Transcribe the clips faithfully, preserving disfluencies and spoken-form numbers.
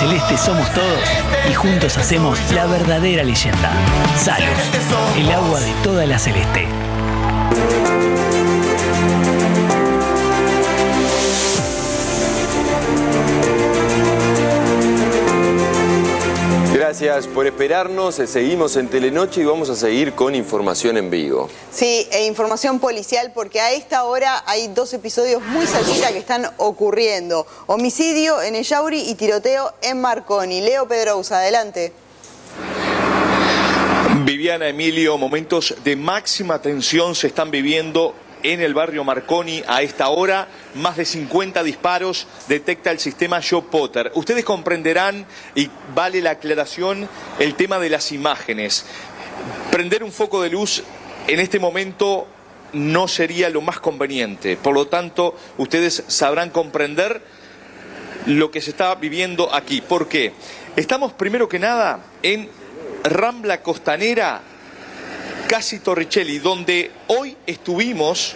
celeste somos todos y juntos hacemos la verdadera leyenda. Salus, el agua de toda la celeste. Gracias por esperarnos, seguimos en Telenoche y vamos a seguir con información en vivo. Sí, e información policial porque a esta hora hay dos episodios muy cerquita que están ocurriendo. Homicidio en Ellauri y tiroteo en Marconi. Leo Pedrosa, adelante. Viviana, Emilio, momentos de máxima tensión se están viviendo en el barrio Marconi a esta hora. Más de cincuenta disparos detecta el sistema Joe Potter. Ustedes comprenderán, y vale la aclaración, el tema de las imágenes. Prender un foco de luz en este momento no sería lo más conveniente. Por lo tanto, ustedes sabrán comprender lo que se está viviendo aquí. ¿Por qué? Estamos primero que nada en Rambla Costanera, casi Torricelli, donde hoy estuvimos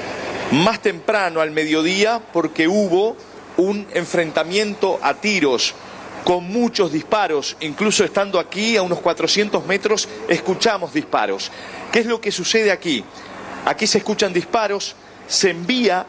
más temprano al mediodía porque hubo un enfrentamiento a tiros con muchos disparos. Incluso estando aquí a unos cuatrocientos metros escuchamos disparos. ¿Qué es lo que sucede aquí? Aquí se escuchan disparos, se envía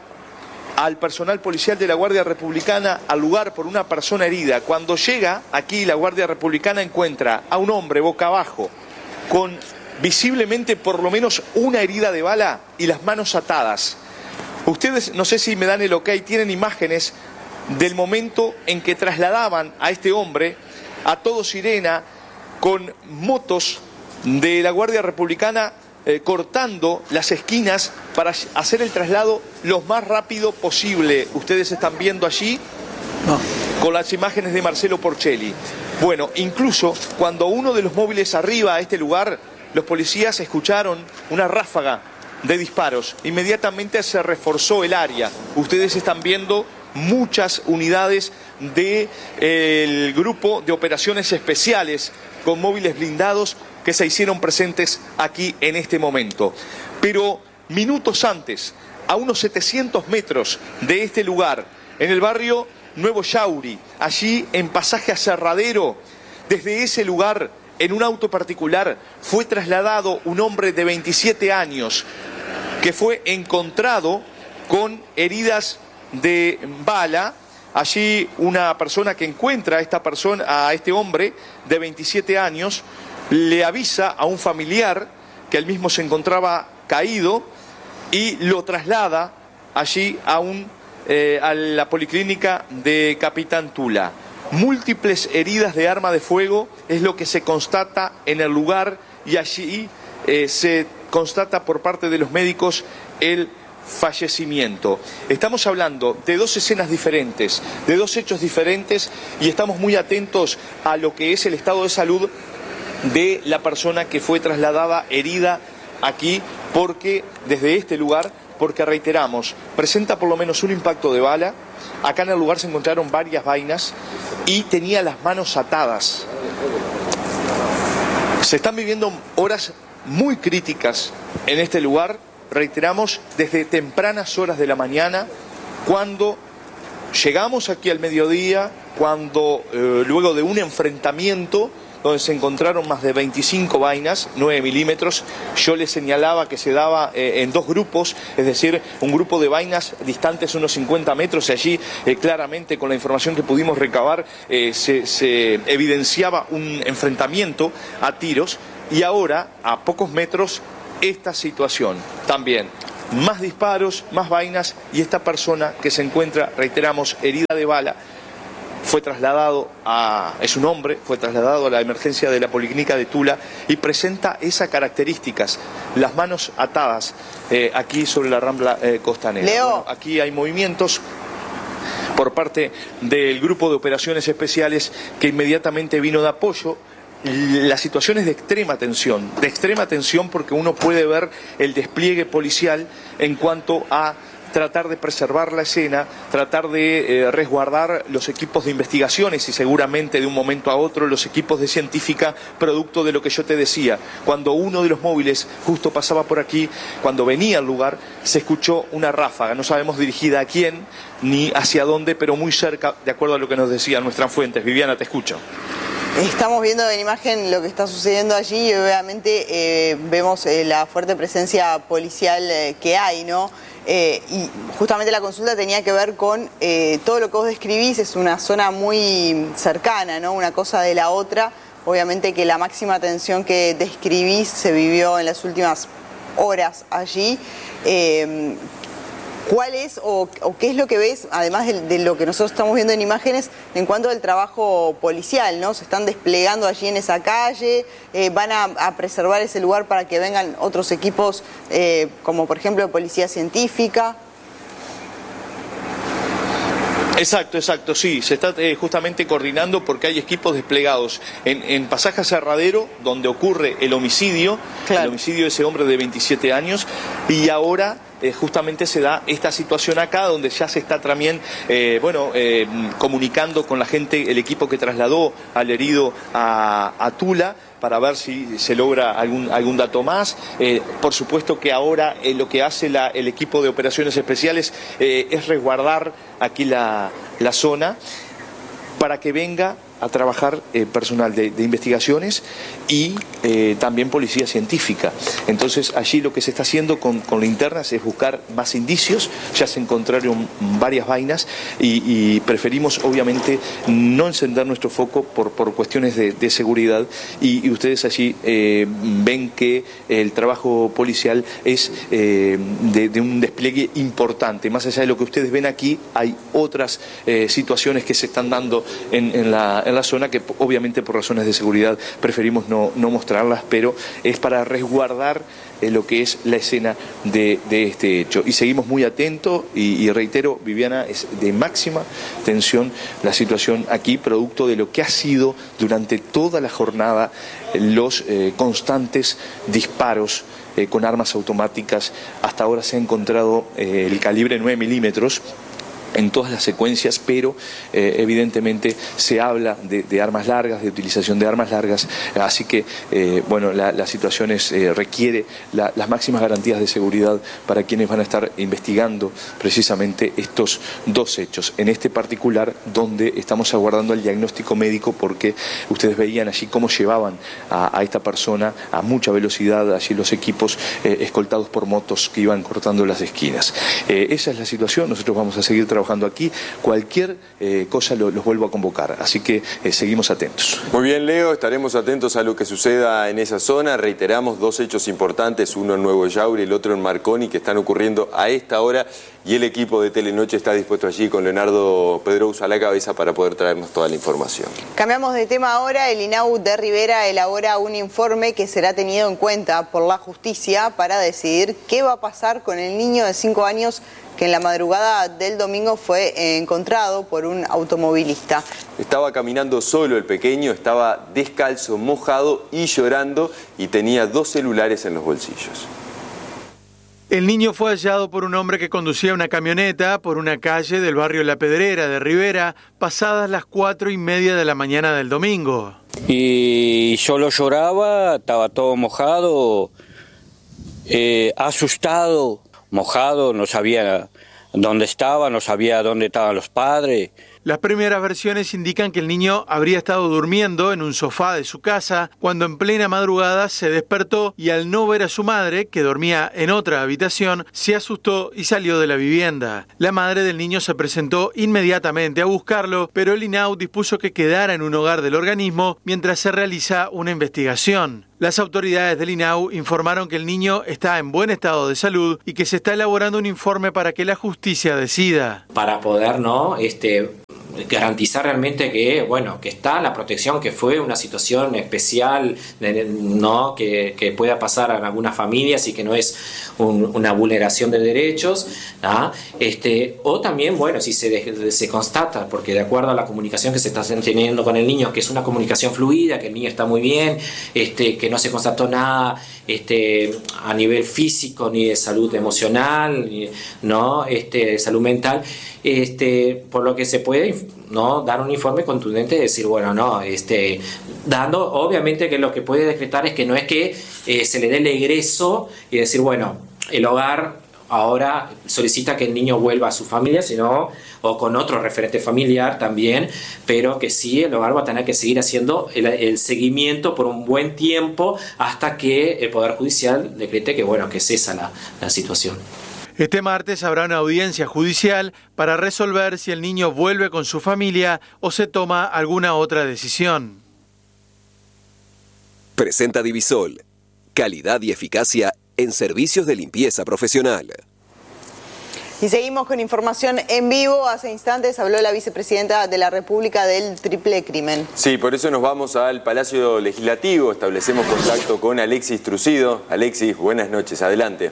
al personal policial de la Guardia Republicana al lugar por una persona herida. Cuando llega aquí la Guardia Republicana encuentra a un hombre boca abajo con visiblemente por lo menos una herida de bala y las manos atadas. Ustedes, no sé si me dan el ok, tienen imágenes del momento en que trasladaban a este hombre a todo sirena con motos de la Guardia Republicana eh, cortando las esquinas para hacer el traslado lo más rápido posible. Ustedes están viendo allí no. con las imágenes de Marcelo Porcelli. Bueno, incluso cuando uno de los móviles arriba a este lugar, los policías escucharon una ráfaga de disparos. Inmediatamente se reforzó el área. Ustedes están viendo muchas unidades del eh, grupo de operaciones especiales con móviles blindados que se hicieron presentes aquí en este momento. Pero minutos antes, a unos setecientos metros de este lugar, en el barrio Nuevo Ellauri, allí en Pasaje Aserradero, desde ese lugar, en un auto particular, fue trasladado un hombre de veintisiete años que fue encontrado con heridas de bala. Allí una persona que encuentra a esta persona, a este hombre de veintisiete años, le avisa a un familiar que él mismo se encontraba caído y lo traslada allí a, un, eh, a la policlínica de Capitán Tula. Múltiples heridas de arma de fuego es lo que se constata en el lugar y allí eh, se constata por parte de los médicos el fallecimiento. Estamos hablando de dos escenas diferentes, de dos hechos diferentes y estamos muy atentos a lo que es el estado de salud de la persona que fue trasladada herida aquí porque desde este lugar, porque reiteramos, presenta por lo menos un impacto de bala. Acá en el lugar se encontraron varias vainas y tenía las manos atadas. Se están viviendo horas muy críticas en este lugar, reiteramos, desde tempranas horas de la mañana, cuando llegamos aquí al mediodía, cuando eh, luego de un enfrentamiento donde se encontraron más de veinticinco vainas, nueve milímetros. Yo les señalaba que se daba eh, en dos grupos, es decir, un grupo de vainas distantes unos cincuenta metros, y allí eh, claramente con la información que pudimos recabar eh, se, se evidenciaba un enfrentamiento a tiros, y ahora, a pocos metros, esta situación también. Más disparos, más vainas, y esta persona que se encuentra, reiteramos, herida de bala, fue trasladado a, es un hombre, fue trasladado a la emergencia de la Policlínica de Tula y presenta esas características, las manos atadas eh, aquí sobre la Rambla eh, Costanera. Leo. Bueno, aquí hay movimientos por parte del grupo de operaciones especiales que inmediatamente vino de apoyo. La situación es de extrema tensión, de extrema tensión porque uno puede ver el despliegue policial en cuanto a tratar de preservar la escena, tratar de eh, resguardar los equipos de investigaciones y seguramente de un momento a otro los equipos de científica, producto de lo que yo te decía. Cuando uno de los móviles justo pasaba por aquí, cuando venía al lugar, se escuchó una ráfaga, no sabemos dirigida a quién ni hacia dónde, pero muy cerca, de acuerdo a lo que nos decían nuestras fuentes. Viviana, te escucho. Estamos viendo en imagen lo que está sucediendo allí y obviamente eh, vemos eh, la fuerte presencia policial eh, que hay, ¿no? Eh, y justamente la consulta tenía que ver con eh, todo lo que vos describís, es una zona muy cercana, ¿no? Una cosa de la otra. Obviamente que la máxima tensión que describís se vivió en las últimas horas allí. Eh, ¿Cuál es o, o qué es lo que ves, además de, de lo que nosotros estamos viendo en imágenes, en cuanto al trabajo policial, ¿no? Se están desplegando allí en esa calle, eh, van a, a preservar ese lugar para que vengan otros equipos, eh, como por ejemplo policía científica. Exacto, exacto, sí, se está eh, justamente coordinando porque hay equipos desplegados en, en Pasaje Aserradero, donde ocurre el homicidio, claro. el homicidio de ese hombre de veintisiete años, y ahora eh, justamente se da esta situación acá, donde ya se está también, eh, bueno, eh, comunicando con la gente, el equipo que trasladó al herido a, a Tula, para ver si se logra algún, algún dato más. Eh, por supuesto que ahora eh, lo que hace la, el equipo de operaciones especiales eh, es resguardar aquí la, la zona para que venga a trabajar eh, personal de, de investigaciones y eh, también policía científica. Entonces allí lo que se está haciendo con, con linternas es buscar más indicios. Ya se encontraron varias vainas y, y preferimos obviamente no encender nuestro foco por, por cuestiones de, de seguridad y, y ustedes allí eh, ven que el trabajo policial es eh, de, de un despliegue importante. Más allá de lo que ustedes ven aquí, hay otras eh, situaciones que se están dando en, en la en la zona que obviamente por razones de seguridad preferimos no, no mostrarlas, pero es para resguardar eh, lo que es la escena de, de este hecho. Y seguimos muy atentos y, y reitero, Viviana, es de máxima tensión la situación aquí, producto de lo que ha sido durante toda la jornada los eh, constantes disparos eh, con armas automáticas. Hasta ahora se ha encontrado eh, el calibre nueve milímetros en todas las secuencias, pero eh, evidentemente se habla de, de armas largas, de utilización de armas largas, así que eh, bueno, la, la situación es, eh, requiere la, las máximas garantías de seguridad para quienes van a estar investigando precisamente estos dos hechos. En este particular, donde estamos aguardando el diagnóstico médico, porque ustedes veían allí cómo llevaban a, a esta persona a mucha velocidad, allí los equipos eh, escoltados por motos que iban cortando las esquinas. Eh, esa es la situación, nosotros vamos a seguir trabajando trabajando aquí, cualquier eh, cosa lo, los vuelvo a convocar, así que eh, seguimos atentos. Muy bien, Leo, estaremos atentos a lo que suceda en esa zona. Reiteramos dos hechos importantes, uno en Nuevo Yauri, el otro en Marconi, que están ocurriendo a esta hora y el equipo de Telenoche está dispuesto allí con Leonardo Pedrosa a la cabeza para poder traernos toda la información. Cambiamos de tema ahora. El INAU de Rivera elabora un informe que será tenido en cuenta por la justicia para decidir qué va a pasar con el niño de cinco años que en la madrugada del domingo fue encontrado por un automovilista. Estaba caminando solo el pequeño, estaba descalzo, mojado y llorando y tenía dos celulares en los bolsillos. El niño fue hallado por un hombre que conducía una camioneta por una calle del barrio La Pedrera de Rivera, pasadas las cuatro y media de la mañana del domingo. Y solo lloraba, estaba todo mojado, eh, asustado, mojado, no sabía dónde estaba, no sabía dónde estaban los padres. Las primeras versiones indican que el niño habría estado durmiendo en un sofá de su casa cuando en plena madrugada se despertó y al no ver a su madre, que dormía en otra habitación, se asustó y salió de la vivienda. La madre del niño se presentó inmediatamente a buscarlo, pero el INAU dispuso que quedara en un hogar del organismo mientras se realiza una investigación. Las autoridades del INAU informaron que el niño está en buen estado de salud y que se está elaborando un informe para que la justicia decida. Para poder, ¿no?, este, garantizar realmente que, bueno, que está la protección, que fue una situación especial, ¿no? que, que pueda pasar en algunas familias y que no es un, una vulneración de derechos, ¿no? este, o también, bueno, si se, de, se constata, porque de acuerdo a la comunicación que se está teniendo con el niño, que es una comunicación fluida, que el niño está muy bien, este, que no se constató nada este, a nivel físico, ni de salud emocional, ni, ¿no? este, de salud mental, este, por lo que se puede, ¿no? dar un informe contundente y decir, bueno, no, este, dando, obviamente que lo que puede decretar es que no es que eh, se le dé el egreso y decir, bueno, el hogar ahora solicita que el niño vuelva a su familia, sino o con otro referente familiar también, pero que sí, el hogar va a tener que seguir haciendo el, el seguimiento por un buen tiempo hasta que el Poder Judicial decrete que, bueno, que cesa la, la situación. Este martes habrá una audiencia judicial para resolver si el niño vuelve con su familia o se toma alguna otra decisión. Presenta Divisol, calidad y eficacia en servicios de limpieza profesional. Y seguimos con información en vivo. Hace instantes habló la vicepresidenta de la República del triple crimen. Sí, por eso nos vamos al Palacio Legislativo. Establecemos contacto con Alexis Trucido. Alexis, buenas noches. Adelante.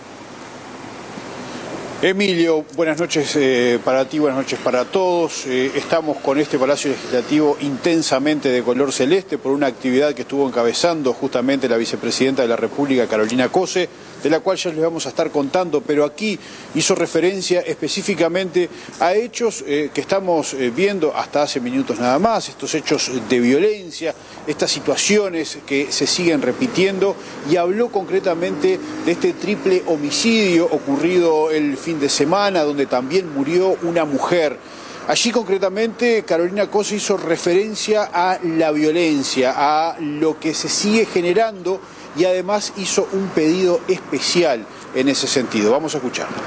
Emilio, buenas noches eh, para ti, buenas noches para todos. Eh, estamos con este Palacio Legislativo intensamente de color celeste por una actividad que estuvo encabezando justamente la vicepresidenta de la República, Carolina Cose, de la cual ya les vamos a estar contando, pero aquí hizo referencia específicamente a hechos eh, que estamos eh, viendo hasta hace minutos nada más, estos hechos de violencia, estas situaciones que se siguen repitiendo, y habló concretamente de este triple homicidio ocurrido el fin de semana, donde también murió una mujer. Allí concretamente Carolina Cose hizo referencia a la violencia, a lo que se sigue generando, y además hizo un pedido especial en ese sentido. Vamos a escucharlo.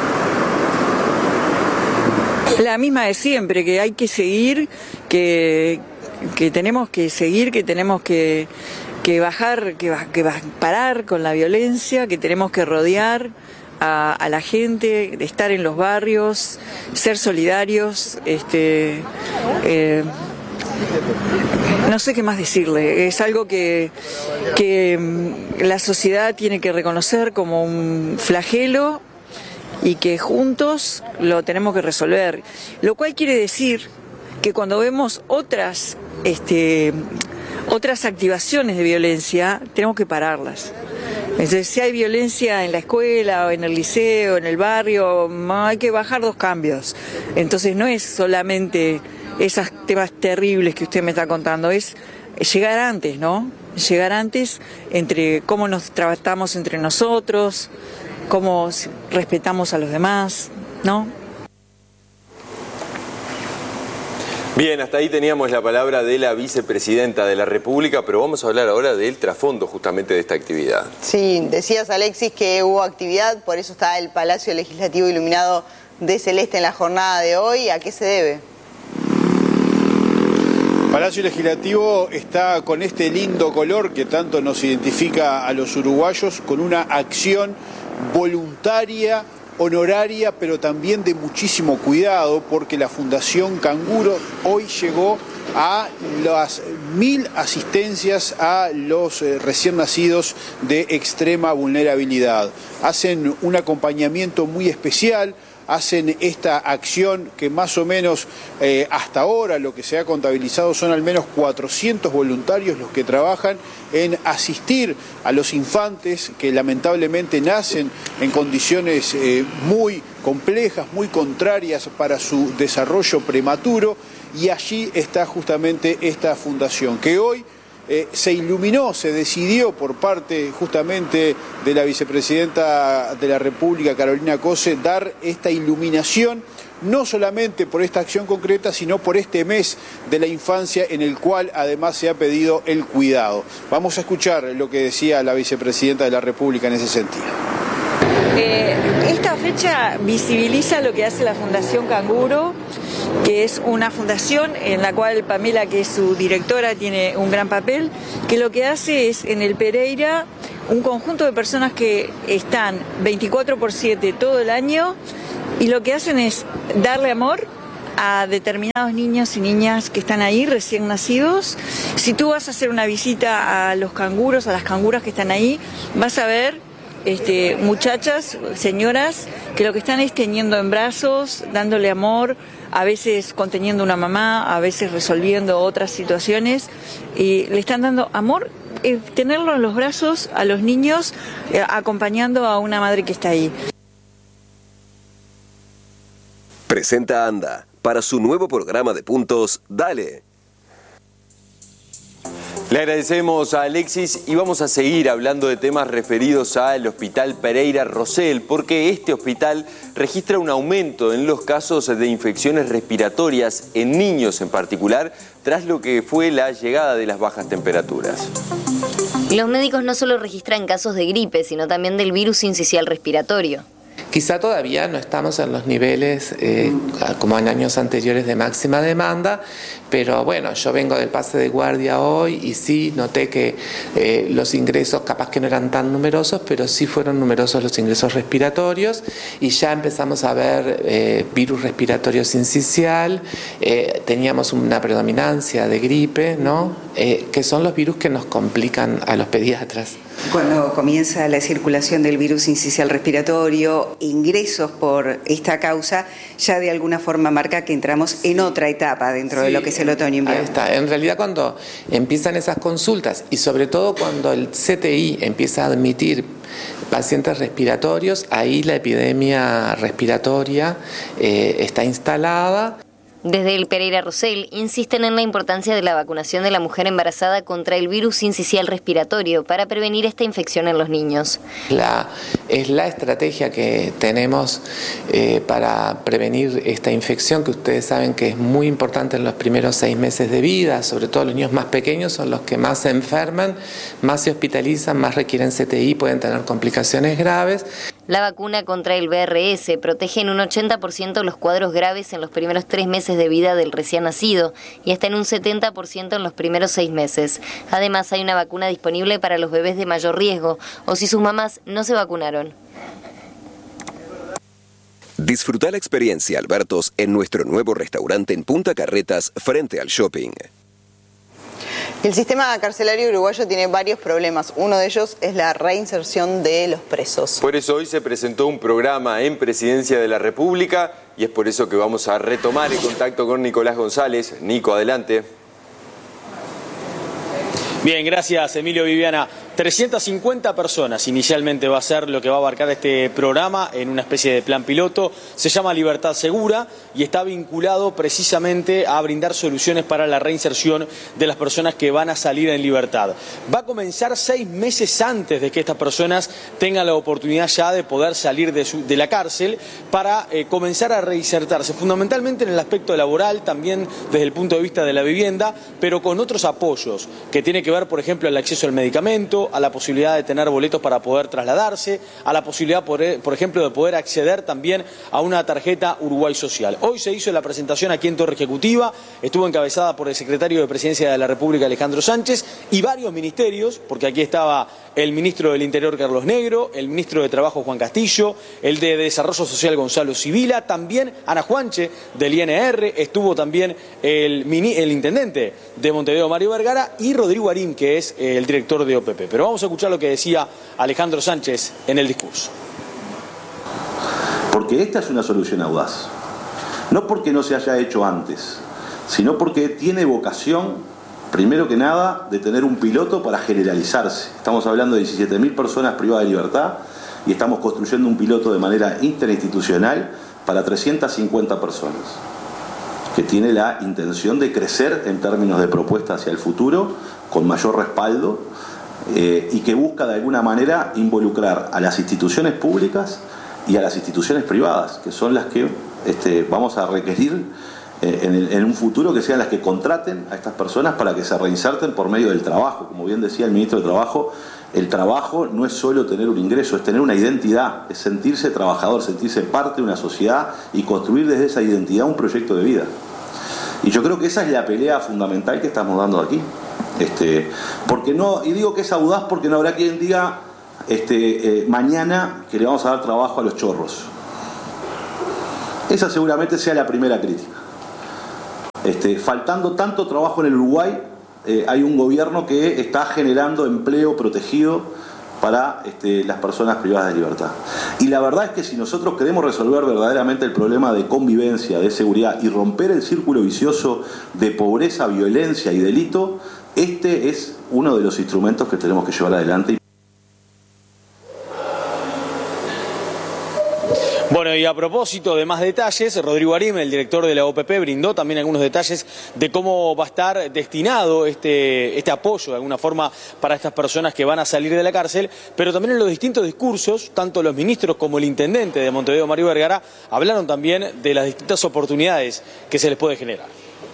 La misma de siempre, que hay que seguir, que, que tenemos que seguir, que tenemos que, que bajar, que, que parar con la violencia, que tenemos que rodear a, a la gente, de estar en los barrios, ser solidarios, este... Eh, no sé qué más decirle, es algo que, que la sociedad tiene que reconocer como un flagelo y que juntos lo tenemos que resolver, lo cual quiere decir que cuando vemos otras, este, otras activaciones de violencia, tenemos que pararlas. Entonces, si hay violencia en la escuela o en el liceo, en el barrio, hay que bajar dos cambios. Entonces no es solamente esos temas terribles que usted me está contando, es llegar antes, ¿no? Llegar antes entre cómo nos tratamos entre nosotros, cómo respetamos a los demás, ¿no? Bien, hasta ahí teníamos la palabra de la vicepresidenta de la República, pero vamos a hablar ahora del trasfondo justamente de esta actividad. Sí, decías, Alexis, que hubo actividad, por eso está el Palacio Legislativo iluminado de celeste en la jornada de hoy. ¿A qué se debe? Palacio Legislativo está con este lindo color que tanto nos identifica a los uruguayos, con una acción voluntaria, honoraria, pero también de muchísimo cuidado, porque la Fundación Canguro hoy llegó a las mil asistencias a los eh, recién nacidos de extrema vulnerabilidad. Hacen un acompañamiento muy especial, hacen esta acción que más o menos eh, hasta ahora lo que se ha contabilizado son al menos cuatrocientos voluntarios los que trabajan en asistir a los infantes que lamentablemente nacen en condiciones eh, muy complejas, muy contrarias para su desarrollo prematuro, y allí está justamente esta fundación que hoy Eh, se iluminó, se decidió por parte justamente de la vicepresidenta de la República, Carolina Cose, dar esta iluminación, no solamente por esta acción concreta, sino por este mes de la infancia en el cual además se ha pedido el cuidado. Vamos a escuchar lo que decía la vicepresidenta de la República en ese sentido. Eh, esta fecha visibiliza lo que hace la Fundación Canguro, que es una fundación en la cual Pamela, que es su directora, tiene un gran papel, que lo que hace es en el Pereira un conjunto de personas que están veinticuatro por siete todo el año, y lo que hacen es darle amor a determinados niños y niñas que están ahí recién nacidos. Si tú vas a hacer una visita a los canguros, a las canguras que están ahí, vas a ver este, muchachas, señoras, que lo que están es teniendo en brazos, dándole amor, a veces conteniendo una mamá, a veces resolviendo otras situaciones, y le están dando amor, eh, tenerlo en los brazos a los niños, eh, acompañando a una madre que está ahí. Presenta ANDA para su nuevo programa de puntos Dale. Le agradecemos a Alexis y vamos a seguir hablando de temas referidos al Hospital Pereira Rosell, porque este hospital registra un aumento en los casos de infecciones respiratorias en niños en particular, tras lo que fue la llegada de las bajas temperaturas. Los médicos no solo registran casos de gripe, sino también del virus sincicial respiratorio. Quizá todavía no estamos en los niveles eh, como en años anteriores de máxima demanda, pero bueno, yo vengo del pase de guardia hoy y sí noté que eh, los ingresos capaz que no eran tan numerosos, pero sí fueron numerosos los ingresos respiratorios y ya empezamos a ver eh, virus respiratorio sincicial, eh, teníamos una predominancia de gripe, ¿no? Eh, que son los virus que nos complican a los pediatras. Cuando comienza la circulación del virus sincicial respiratorio, ingresos por esta causa, ya de alguna forma marca que entramos en otra etapa dentro sí, de lo que es el otoño-invierno. Ahí está. En realidad cuando empiezan esas consultas y sobre todo cuando el C T I empieza a admitir pacientes respiratorios, ahí la epidemia respiratoria eh, está instalada. Desde el Pereira Rosell insisten en la importancia de la vacunación de la mujer embarazada contra el virus sincicial respiratorio para prevenir esta infección en los niños. La, es la estrategia que tenemos eh, para prevenir esta infección, que ustedes saben que es muy importante en los primeros seis meses de vida, sobre todo los niños más pequeños son los que más se enferman, más se hospitalizan, más requieren C T I, pueden tener complicaciones graves. La vacuna contra el V R S protege en un ochenta por ciento los cuadros graves en los primeros tres meses de vida del recién nacido y hasta en un setenta por ciento en los primeros seis meses. Además, hay una vacuna disponible para los bebés de mayor riesgo o si sus mamás no se vacunaron. Disfruta la experiencia Albertos en nuestro nuevo restaurante en Punta Carretas frente al shopping. El sistema carcelario uruguayo tiene varios problemas. Uno de ellos es la reinserción de los presos. Por eso hoy se presentó un programa en Presidencia de la República y es por eso que vamos a retomar el contacto con Nicolás González. Nico, adelante. Bien, gracias Emilio, Viviana. trescientas cincuenta personas inicialmente va a ser lo que va a abarcar este programa en una especie de plan piloto. Se llama Libertad Segura y está vinculado precisamente a brindar soluciones para la reinserción de las personas que van a salir en libertad. Va a comenzar seis meses antes de que estas personas tengan la oportunidad ya de poder salir de, su, de la cárcel para eh, comenzar a reinsertarse, fundamentalmente en el aspecto laboral, también desde el punto de vista de la vivienda, pero con otros apoyos que tiene que ver, por ejemplo, el acceso al medicamento, a la posibilidad de tener boletos para poder trasladarse, a la posibilidad, por, por ejemplo, de poder acceder también a una tarjeta Uruguay Social. Hoy se hizo la presentación aquí en Torre Ejecutiva, estuvo encabezada por el secretario de Presidencia de la República, Alejandro Sánchez, y varios ministerios, porque aquí estaba el ministro del Interior, Carlos Negro, el ministro de Trabajo, Juan Castillo, el de Desarrollo Social, Gonzalo Sibila, también Ana Juanche, del I N R, estuvo también el, mini, el intendente de Montevideo, Mario Vergara, y Rodrigo Arín, que es el director de O P P. Pero vamos a escuchar lo que decía Alejandro Sánchez en el discurso. Porque esta es una solución audaz. No porque no se haya hecho antes, sino porque tiene vocación, primero que nada, de tener un piloto para generalizarse. Estamos hablando de diecisiete mil personas privadas de libertad y estamos construyendo un piloto de manera interinstitucional para trescientas cincuenta personas, que tiene la intención de crecer en términos de propuesta hacia el futuro, con mayor respaldo, eh, y que busca de alguna manera involucrar a las instituciones públicas y a las instituciones privadas, que son las que este, vamos a requerir eh, en, el, en un futuro, que sean las que contraten a estas personas para que se reinserten por medio del trabajo. Como bien decía el ministro de Trabajo, el trabajo no es solo tener un ingreso, es tener una identidad, es sentirse trabajador, sentirse parte de una sociedad y construir desde esa identidad un proyecto de vida. Y yo creo que esa es la pelea fundamental que estamos dando aquí. Este, porque no, y digo que es audaz porque no habrá quien diga este, eh, mañana que le vamos a dar trabajo a los chorros. Esa seguramente sea la primera crítica. Este, faltando tanto trabajo en el Uruguay, eh, hay un gobierno que está generando empleo protegido para este, las personas privadas de libertad. Y la verdad es que si nosotros queremos resolver verdaderamente el problema de convivencia, de seguridad y romper el círculo vicioso de pobreza, violencia y delito, este es uno de los instrumentos que tenemos que llevar adelante. Bueno, y a propósito de más detalles, Rodrigo Arim, el director de la O P P, brindó también algunos detalles de cómo va a estar destinado este, este apoyo de alguna forma para estas personas que van a salir de la cárcel, pero también en los distintos discursos, tanto los ministros como el intendente de Montevideo, Mario Vergara, hablaron también de las distintas oportunidades que se les puede generar.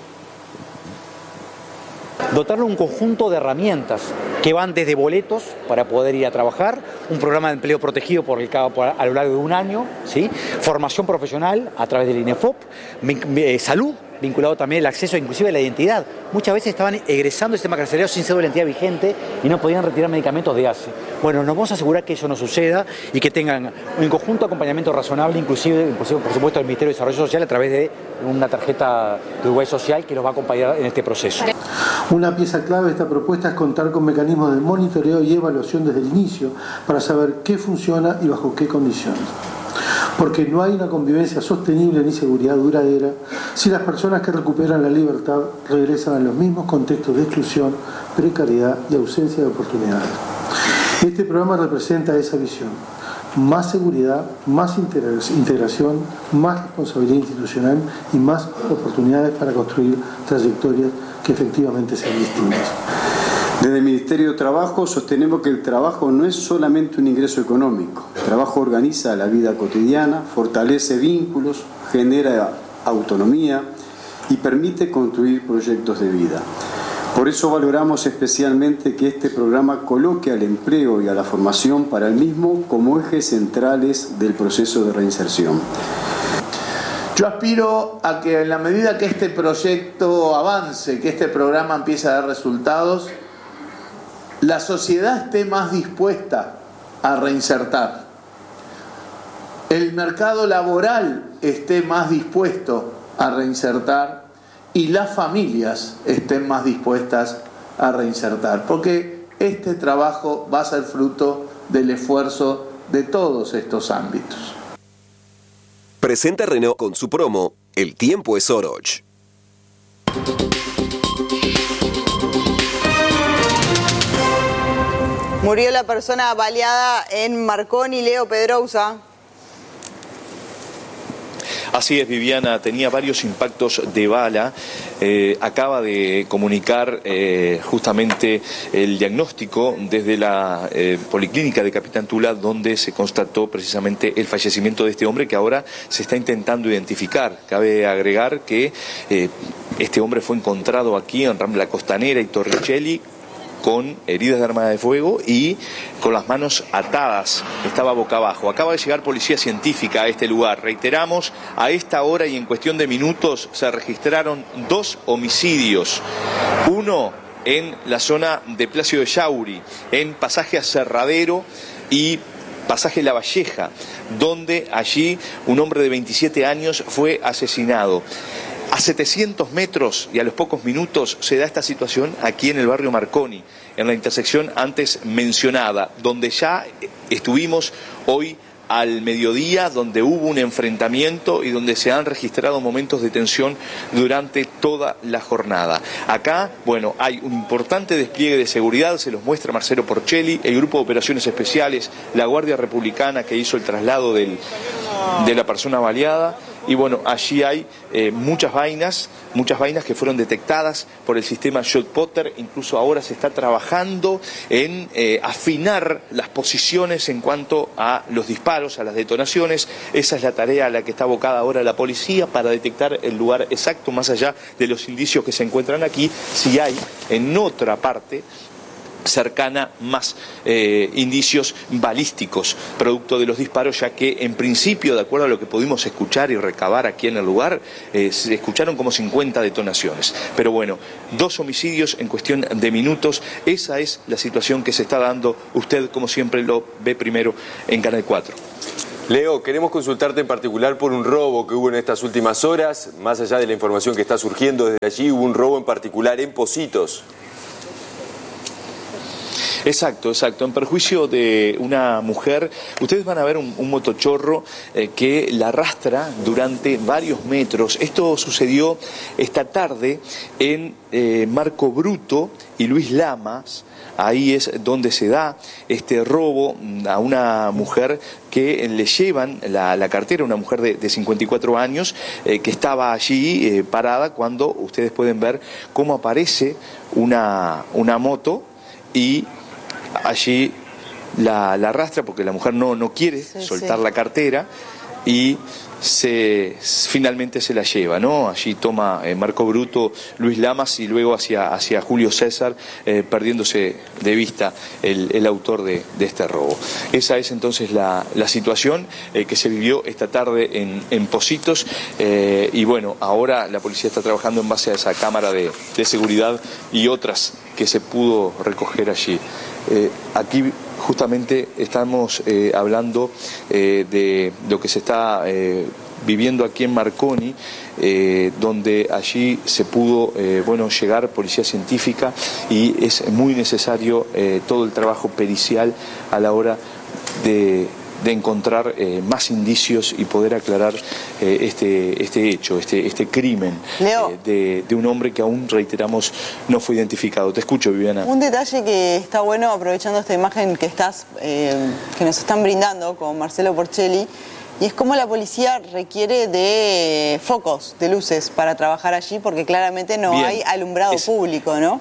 Dotarle un conjunto de herramientas que van desde boletos para poder ir a trabajar, un programa de empleo protegido por el, por, a lo largo de un año, ¿sí? Formación profesional a través del INEFOP, eh, salud, vinculado también el acceso inclusive a la identidad. Muchas veces estaban egresando del sistema carcelario sin cédula de identidad vigente y no podían retirar medicamentos de A C E. Bueno, nos vamos a asegurar que eso no suceda y que tengan un conjunto de acompañamiento razonable, inclusive, inclusive por supuesto, del Ministerio de Desarrollo Social a través de una tarjeta de Uruguay Social que los va a acompañar en este proceso. Una pieza clave de esta propuesta es contar con mecanismos de monitoreo y evaluación desde el inicio para saber qué funciona y bajo qué condiciones. Porque no hay una convivencia sostenible ni seguridad duradera si las personas que recuperan la libertad regresan a los mismos contextos de exclusión, precariedad y ausencia de oportunidades. Este programa representa esa visión. Más seguridad, más integración, más responsabilidad institucional y más oportunidades para construir trayectorias que efectivamente sean distintas. Desde el Ministerio de Trabajo sostenemos que el trabajo no es solamente un ingreso económico. El trabajo organiza la vida cotidiana, fortalece vínculos, genera autonomía y permite construir proyectos de vida. Por eso valoramos especialmente que este programa coloque al empleo y a la formación para el mismo como ejes centrales del proceso de reinserción. Yo aspiro a que en la medida que este proyecto avance, que este programa empiece a dar resultados, la sociedad esté más dispuesta a reinsertar. El mercado laboral esté más dispuesto a reinsertar y las familias estén más dispuestas a reinsertar. Porque este trabajo va a ser fruto del esfuerzo de todos estos ámbitos. Presenta Renault con su promo El tiempo es Oroch. Murió la persona baleada en Marconi, Leo Pedrousa. Así es, Viviana, tenía varios impactos de bala. Eh, acaba de comunicar eh, justamente el diagnóstico desde la eh, Policlínica de Capitán Tula, donde se constató precisamente el fallecimiento de este hombre que ahora se está intentando identificar. Cabe agregar que eh, este hombre fue encontrado aquí en Rambla Costanera y Torricelli, con heridas de arma de fuego y con las manos atadas, estaba boca abajo. Acaba de llegar policía científica a este lugar. Reiteramos, a esta hora y en cuestión de minutos se registraron dos homicidios. Uno en la zona de Plácido de Yauri, en pasaje Aserradero y pasaje La Valleja, donde allí un hombre de veintisiete años fue asesinado. A setecientos metros y a los pocos minutos se da esta situación aquí en el barrio Marconi, en la intersección antes mencionada, donde ya estuvimos hoy al mediodía, donde hubo un enfrentamiento y donde se han registrado momentos de tensión durante toda la jornada. Acá, bueno, hay un importante despliegue de seguridad, se los muestra Marcelo Porcelli, el Grupo de Operaciones Especiales, la Guardia Republicana que hizo el traslado del, de la persona baleada. Y bueno, allí hay eh, muchas vainas, muchas vainas que fueron detectadas por el sistema ShotPotter. Incluso ahora se está trabajando en eh, afinar las posiciones en cuanto a los disparos, a las detonaciones. Esa es la tarea a la que está abocada ahora la policía para detectar el lugar exacto, más allá de los indicios que se encuentran aquí, si hay en otra parte cercana más eh, indicios balísticos producto de los disparos, ya que en principio, de acuerdo a lo que pudimos escuchar y recabar aquí en el lugar, eh, se escucharon como cincuenta detonaciones. Pero bueno, dos homicidios en cuestión de minutos, esa es la situación que se está dando. Usted, como siempre, lo ve primero en Canal cuatro. Leo, queremos consultarte en particular por un robo que hubo en estas últimas horas. Más allá de la información que está surgiendo desde allí, hubo un robo en particular en Pocitos. Exacto, exacto. En perjuicio de una mujer, ustedes van a ver un, un motochorro eh, que la arrastra durante varios metros. Esto sucedió esta tarde en eh, Marco Bruto y Luis Lamas. Ahí es donde se da este robo a una mujer que le llevan la, la cartera, una mujer de, de cincuenta y cuatro años eh, que estaba allí eh, parada cuando ustedes pueden ver cómo aparece una, una moto y allí la, la arrastra porque la mujer no, no quiere sí, soltar sí. la cartera y se, finalmente se la lleva, ¿no? Allí toma eh, Marco Bruto, Luis Lamas y luego hacia, hacia Julio César, eh, perdiéndose de vista el, el autor de, de este robo. Esa es entonces la, la situación eh, que se vivió esta tarde en, en Pocitos eh, y bueno, ahora la policía está trabajando en base a esa cámara de, de seguridad y otras que se pudo recoger allí. Eh, aquí justamente estamos eh, hablando eh, de lo que se está eh, viviendo aquí en Marconi, eh, donde allí se pudo eh, bueno, llegar policía científica y es muy necesario eh, todo el trabajo pericial a la hora de... de encontrar eh, más indicios y poder aclarar eh, este, este hecho, este, este crimen eh, de, de un hombre que aún, reiteramos, no fue identificado. Te escucho, Viviana. Un detalle que está bueno, aprovechando esta imagen que, estás, eh, que nos están brindando con Marcelo Porcelli, y es cómo la policía requiere de focos, de luces para trabajar allí, porque claramente no Bien. hay alumbrado es... público, ¿no?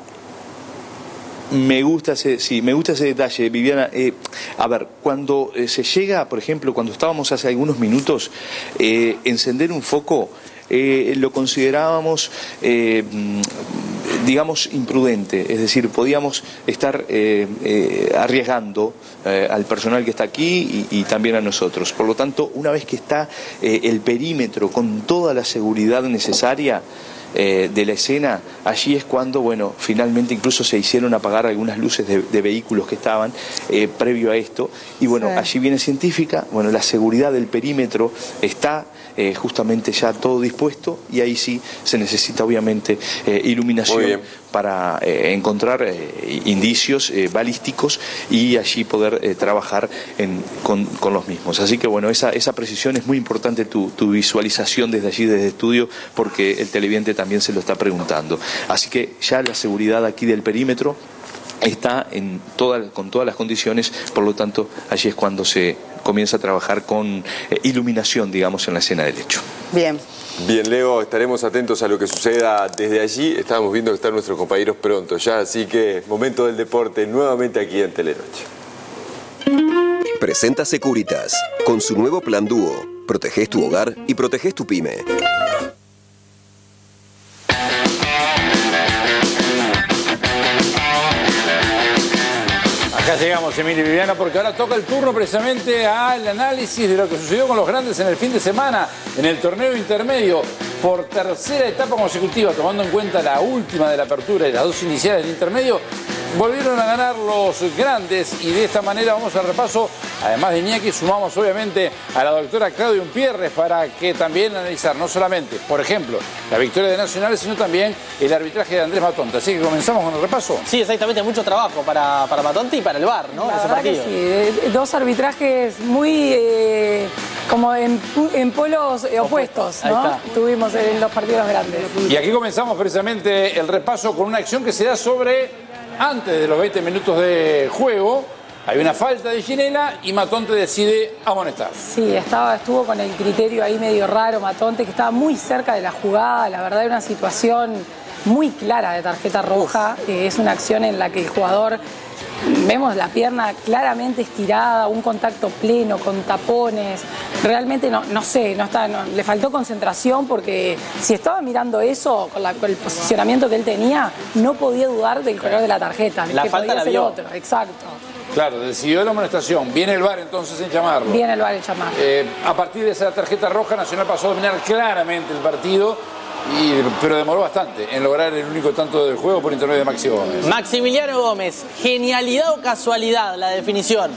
Me gusta ese, sí, me gusta ese detalle, Viviana. Eh, a ver, cuando eh, se llega, por ejemplo, cuando estábamos hace algunos minutos, eh, encender un foco, eh, lo considerábamos, eh, digamos, imprudente. Es decir, podíamos estar eh, eh, arriesgando eh, al personal que está aquí y, y también a nosotros. Por lo tanto, una vez que está eh, el perímetro con toda la seguridad necesaria, Eh, de la escena, allí es cuando, bueno, finalmente incluso se hicieron apagar algunas luces de, de vehículos que estaban eh, previo a esto, y bueno, sí. allí viene científica, bueno, la seguridad del perímetro está eh, justamente ya todo dispuesto, y ahí sí se necesita obviamente eh, iluminación para eh, encontrar eh, indicios eh, balísticos y allí poder eh, trabajar en, con, con los mismos. Así que bueno, esa, esa precisión es muy importante, tu, tu visualización desde allí, desde el estudio, porque el televidente también se lo está preguntando. Así que ya la seguridad aquí del perímetro está en toda, con todas las condiciones, por lo tanto allí es cuando se comienza a trabajar con eh, iluminación, digamos, en la escena del hecho. Bien. Bien, Leo, estaremos atentos a lo que suceda desde allí. Estábamos viendo que están nuestros compañeros pronto ya, así que momento del deporte nuevamente aquí en Telenoche. Presenta Securitas con su nuevo plan Dúo. Protegés tu hogar y protegés tu pyme. Acá llegamos, Emilio y Viviana, porque ahora toca el turno precisamente al análisis de lo que sucedió con los grandes en el fin de semana en el torneo intermedio por tercera etapa consecutiva, tomando en cuenta la última de la apertura y las dos iniciales del intermedio. Volvieron a ganar los grandes y de esta manera vamos al repaso. Además de Iñaki, sumamos obviamente a la doctora Claudia Umpierres para que también analizar no solamente, por ejemplo, la victoria de Nacional, sino también el arbitraje de Andrés Matonte. Así que comenzamos con el repaso. Sí, exactamente, mucho trabajo para, para Matonte y para el V A R, ¿no? Ese partido. Sí, dos arbitrajes muy eh, como en, en polos eh, opuestos, ¿no? Tuvimos en los partidos grandes. Y aquí comenzamos precisamente el repaso con una acción que se da sobre... Antes de los veinte minutos de juego, hay una falta de Ginela y Matonte decide amonestar. Sí, estaba, estuvo con el criterio ahí medio raro Matonte, que estaba muy cerca de la jugada. La verdad, era una situación muy clara de tarjeta roja. Eh, es una acción en la que el jugador, vemos la pierna claramente estirada, un contacto pleno, con tapones. Realmente no, no sé, no está, no, le faltó concentración, porque si estaba mirando eso, con, la, con el posicionamiento que él tenía, no podía dudar del color de la tarjeta. La que falta podía la ser vio. otro, exacto. Claro, decidió la amonestación. Viene el V A R entonces en llamarlo. Viene el V A R en llamarlo. Eh, a partir de esa tarjeta roja, Nacional pasó a dominar claramente el partido. Y, pero demoró bastante en lograr el único tanto del juego por intermedio de Maxi Gómez. Maximiliano Gómez, genialidad o casualidad la definición.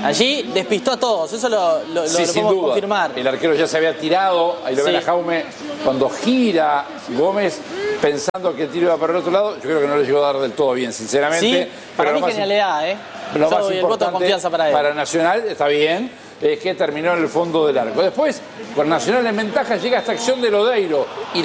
Allí despistó a todos, eso lo, lo, Sí, lo sin podemos duda. confirmar. El arquero ya se había tirado, ahí lo ven Sí. a Jaume, cuando gira Gómez pensando que el tiro iba para el otro lado, yo creo que no le llegó a dar del todo bien, sinceramente. Sí, para pero mí lo más genialidad, ¿eh? Lo Yo más doy el voto de importante confianza para él. para Nacional, está bien, es que terminó en el fondo del arco. Después, con Nacional en ventaja, llega esta acción de Lodeiro y